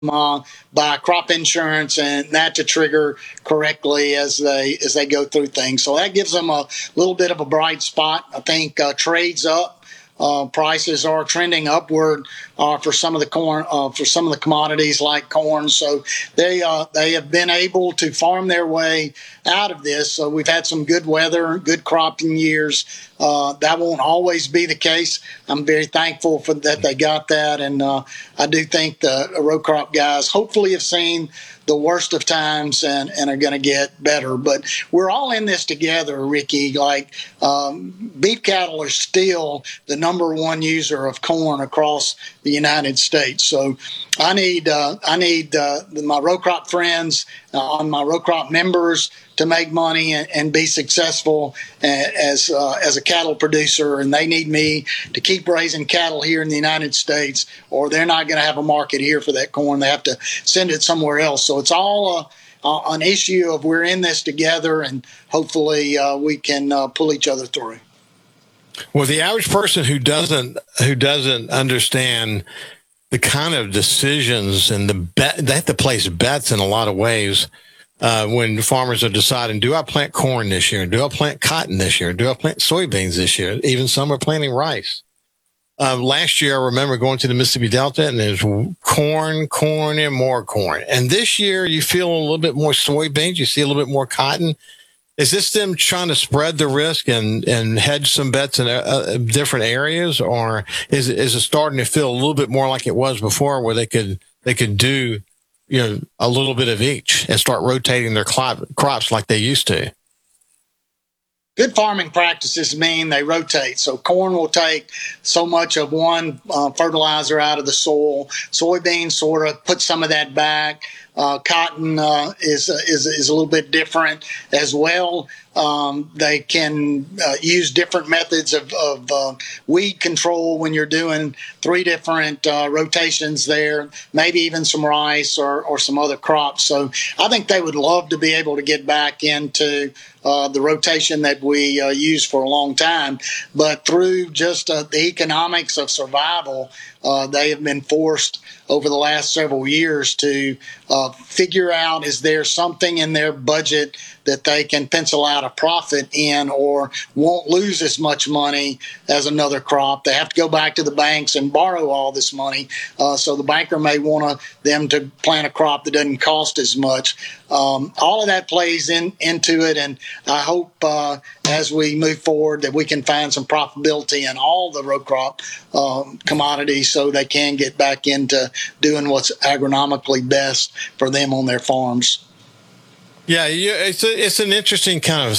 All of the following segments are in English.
buy crop insurance and that to trigger correctly as they go through things. So that gives them a little bit of a bright spot. I think trades up. Prices are trending upward for some of the corn, for some of the commodities like corn. So they have been able to farm their way out of this. So we've had some good weather, good cropping years. That won't always be the case. I'm very thankful for that they got that, and I do think the row crop guys hopefully have seen the worst of times and are going to get better. But we're all in this together, Ricky. Like beef cattle are still the number one user of corn across the United States. So I need my row crop friends, my row crop members to make money and be successful as a cattle producer, and they need me to keep raising cattle here in the United States, or they're not going to have a market here for that corn. They have to send it somewhere else. So it's all an issue of we're in this together, and hopefully we can pull each other through. Well, the average person who doesn't understand the kind of decisions and they have to place bets in a lot of ways. When farmers are deciding, do I plant corn this year? Do I plant cotton this year? Do I plant soybeans this year? Even some are planting rice. Last year, I remember going to the Mississippi Delta, and there's corn, and more corn. And this year, you feel a little bit more soybeans. You see a little bit more cotton. Is this them trying to spread the risk and hedge some bets in different areas, or is it starting to feel a little bit more like it was before, where they could do a little bit of each and start rotating their crops like they used to? Good farming practices mean they rotate. So corn will take so much of one fertilizer out of the soil. Soybeans sort of put some of that back. Cotton is a little bit different as well. They can use different methods of weed control when you're doing 3 different rotations there, maybe even some rice or some other crops. So I think they would love to be able to get back into the rotation that we used for a long time. But through just the economics of survival, they have been forced over the last several years to figure out, is there something in their budget that they can pencil out a profit in or won't lose as much money as another crop. They have to go back to the banks and borrow all this money. So the banker may want them to plant a crop that doesn't cost as much. All of that plays into it, and I hope as we move forward that we can find some profitability in all the row crop commodities so they can get back into doing what's agronomically best for them on their farms. Yeah, it's an interesting kind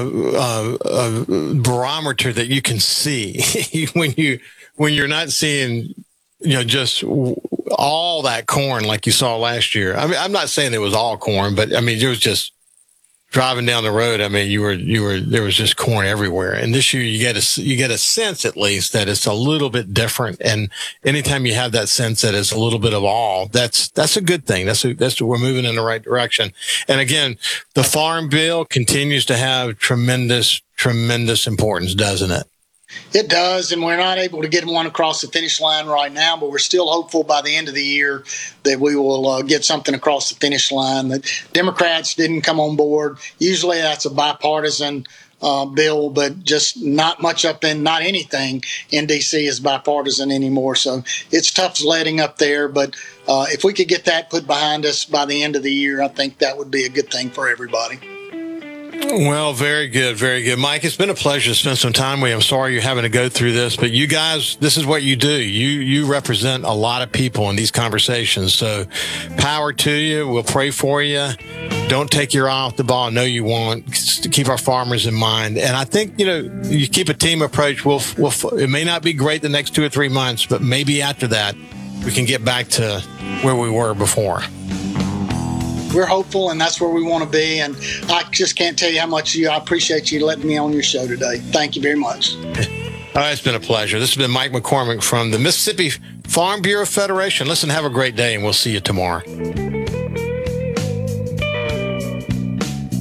of barometer that you can see when you're not seeing just all that corn like you saw last year. I mean, I'm not saying it was all corn, but I mean, it was just driving down the road. I mean, there was just corn everywhere. And this year you get a sense at least that it's a little bit different. And anytime you have that sense that it's a little bit of all, that's a good thing. We're moving in the right direction. And again, the Farm Bill continues to have tremendous importance, doesn't it? It does, and we're not able to get one across the finish line right now, but we're still hopeful by the end of the year that we will get something across the finish line. The Democrats didn't come on board. Usually that's a bipartisan bill, but just not anything in D.C. is bipartisan anymore. So it's tough sledding up there, but if we could get that put behind us by the end of the year, I think that would be a good thing for everybody. Well, very good, very good. Mike, it's been a pleasure to spend some time with you. I'm sorry you're having to go through this, but you guys, this is what you do. You represent a lot of people in these conversations. So power to you. We'll pray for you. Don't take your eye off the ball. No, you won't. Keep our farmers in mind. And I think, you keep a team approach. It may not be great the next 2 or 3 months, but maybe after that, we can get back to where we were before. We're hopeful, and that's where we want to be. And I just can't tell you how much I appreciate you letting me on your show today. Thank you very much. It's been a pleasure. This has been Mike McCormick from the Mississippi Farm Bureau Federation. Listen, have a great day, and we'll see you tomorrow.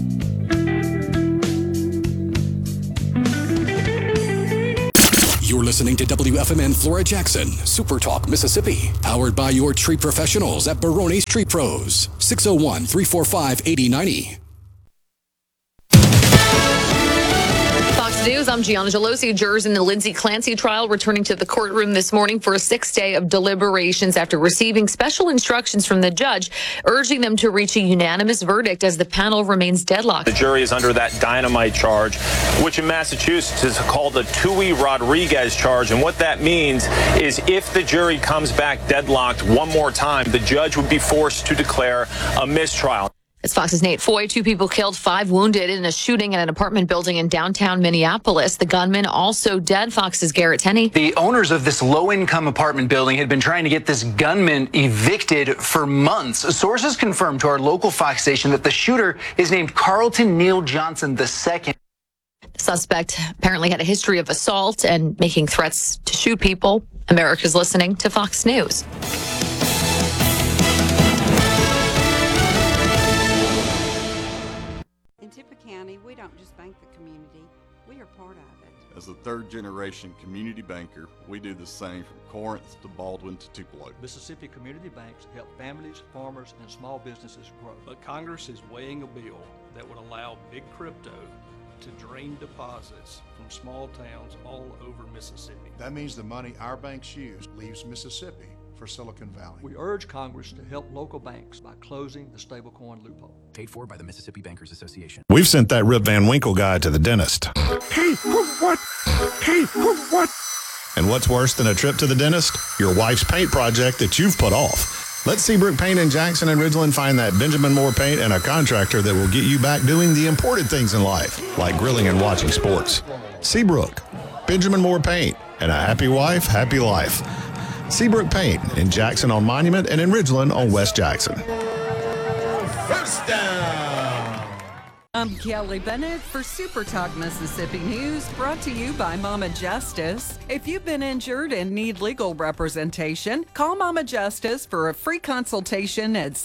You're listening to WFMN Flora Jackson, Super Talk, Mississippi. Powered by your tree professionals at Barone's Tree Pros. 601-345-8090. Fox News, I'm Gianna Gelosi. Jurors in the Lindsay Clancy trial returning to the courtroom this morning for a 6th day of deliberations after receiving special instructions from the judge, urging them to reach a unanimous verdict as the panel remains deadlocked. The jury is under that dynamite charge, which in Massachusetts is called the Tui Rodriguez charge. And what that means is if the jury comes back deadlocked one more time, the judge would be forced to declare a mistrial. It's Fox's Nate Foy. 2 people killed, 5 wounded in a shooting at an apartment building in downtown Minneapolis. The gunman also dead. Fox's Garrett Tenney. The owners of this low-income apartment building had been trying to get this gunman evicted for months. Sources confirmed to our local Fox station that the shooter is named Carlton Neal Johnson II. The suspect apparently had a history of assault and making threats to shoot people. America's listening to Fox News. In Tippah County, we don't just bank the community, we are part of it. As a third-generation community banker, we do the same from Corinth to Baldwin to Tupelo. Mississippi community banks help families, farmers, and small businesses grow. But Congress is weighing a bill that would allow big crypto to drain deposits from small towns all over Mississippi. That means the money our banks use leaves Mississippi for Silicon Valley. We urge Congress to help local banks by closing the stablecoin loophole. Paid for by the Mississippi Bankers Association. We've sent that Rip Van Winkle guy to the dentist. Hey, what? Hey, what? And what's worse than a trip to the dentist? Your wife's paint project that you've put off. Let Seabrook Paint in Jackson and Ridgeland find that Benjamin Moore paint and a contractor that will get you back doing the important things in life, like grilling and watching sports. Seabrook, Benjamin Moore Paint, and a happy wife, happy life. Seabrook Paint in Jackson on Monument and in Ridgeland on West Jackson. First down. I'm Kelly Bennett for Super Talk Mississippi News, brought to you by Mama Justice. If you've been injured and need legal representation, call Mama Justice for a free consultation at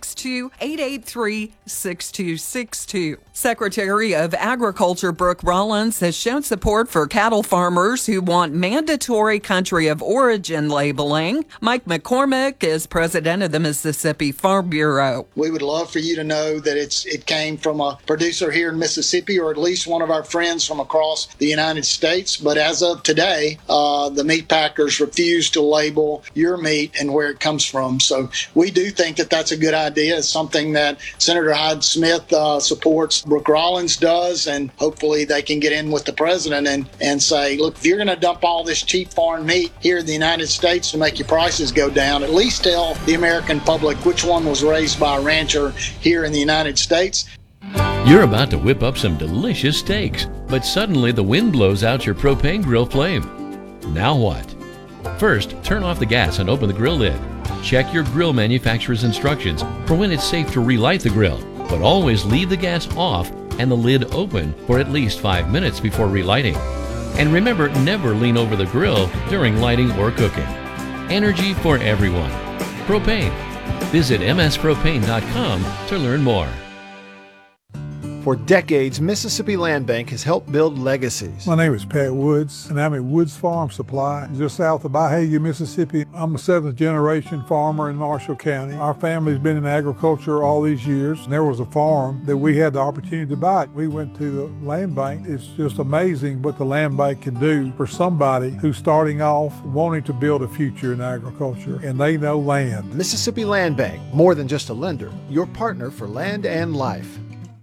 662-883-6262. Secretary of Agriculture Brooke Rollins has shown support for cattle farmers who want mandatory country of origin labeling. Mike McCormick is president of the Mississippi Farm Bureau. We would love for you to know that it came from a producer here in Mississippi, or at least one of our friends from across the United States. But as of today, the meat packers refuse to label your meat and where it comes from. So we do think that that's a good idea. It's something that Senator Hyde Smith supports. Brooke Rollins does, and hopefully they can get in with the president and say, look, if you're going to dump all this cheap foreign meat here in the United States to make your prices go down, at least tell the American public which one was raised by a rancher here in the United States. You're about to whip up some delicious steaks, but suddenly the wind blows out your propane grill flame. Now what? First, turn off the gas and open the grill lid. Check your grill manufacturer's instructions for when it's safe to relight the grill, but always leave the gas off and the lid open for at least 5 minutes before relighting. And remember, never lean over the grill during lighting or cooking. Energy for everyone. Propane. Visit mspropane.com to learn more. For decades, Mississippi Land Bank has helped build legacies. My name is Pat Woods, and I'm at Woods Farm Supply, just south of Byhalia, Mississippi. I'm a 7th-generation farmer in Marshall County. Our family's been in agriculture all these years, and there was a farm that we had the opportunity to buy. We went to the land bank. It's just amazing what the land bank can do for somebody who's starting off wanting to build a future in agriculture, and they know land. Mississippi Land Bank, more than just a lender, your partner for land and life.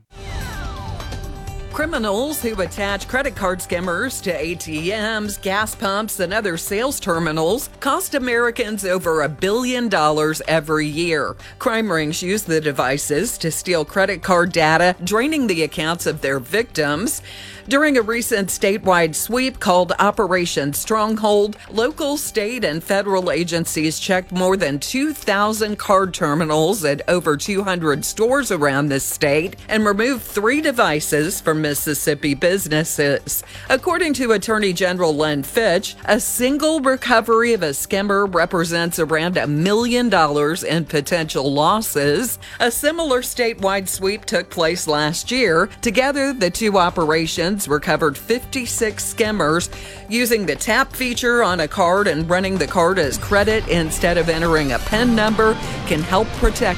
Criminals who attach credit card skimmers to ATMs, gas pumps, and other sales terminals cost Americans over $1 billion every year. Crime rings use the devices to steal credit card data, draining the accounts of their victims. During a recent statewide sweep called Operation Stronghold, local, state, and federal agencies checked more than 2,000 card terminals at over 200 stores around the state and removed 3 devices from Mississippi businesses. According to Attorney General Len Fitch, a single recovery of a skimmer represents around $1 million in potential losses. A similar statewide sweep took place last year. Together, the two operations recovered 56 skimmers. Using the tap feature on a card and running the card as credit instead of entering a PIN number can help protect